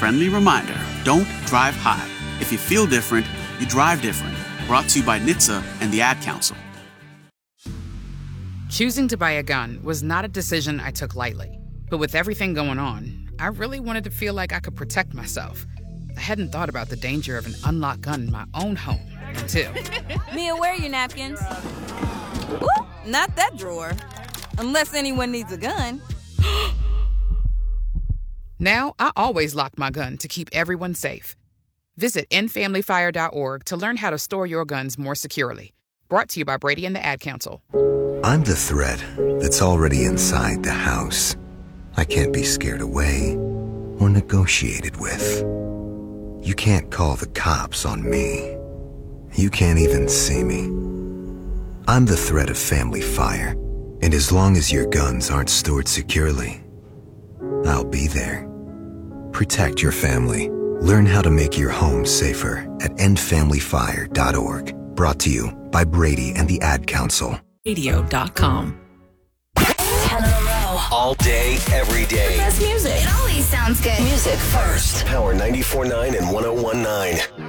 Friendly reminder, don't drive high. If you feel different, you drive different. Brought to you by NHTSA and the Ad Council. Choosing to buy a gun was not a decision I took lightly. But with everything going on, I really wanted to feel like I could protect myself. I hadn't thought about the danger of an unlocked gun in my own home until... Mia, where are your napkins? Ooh, not that drawer. Unless anyone needs a gun. Now, I always lock my gun to keep everyone safe. Visit endfamilyfire.org to learn how to store your guns more securely. Brought to you by Brady and the Ad Council. I'm the threat that's already inside the house. I can't be scared away or negotiated with. You can't call the cops on me. You can't even see me. I'm the threat of family fire, and as long as your guns aren't stored securely, I'll be there. Protect your family. Learn how to make your home safer at endfamilyfire.org. Brought to you by Brady and the Ad Council. Radio.com. Hello. All day, every day. The best music. It always sounds good. Music first. Power 94.9 and 101.9.